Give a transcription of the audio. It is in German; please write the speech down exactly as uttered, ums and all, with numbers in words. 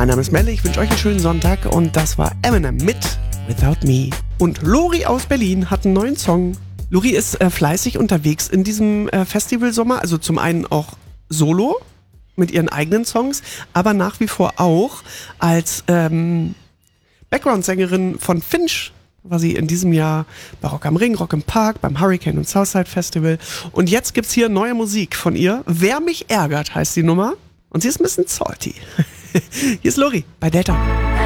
Mein Name ist Melle, ich wünsche euch einen schönen Sonntag und das war Eminem mit Without Me. Und Lori aus Berlin hat einen neuen Song. Lori ist äh, fleißig unterwegs in diesem äh, Festivalsommer, also zum einen auch solo mit ihren eigenen Songs, aber nach wie vor auch als ähm, Background-Sängerin von Finch war sie in diesem Jahr bei Rock am Ring, Rock im Park, beim Hurricane und Southside Festival. Und jetzt gibt's hier neue Musik von ihr. Wer mich ärgert, heißt die Nummer. Und sie ist ein bisschen salty. Hier ist Lori bei Delta.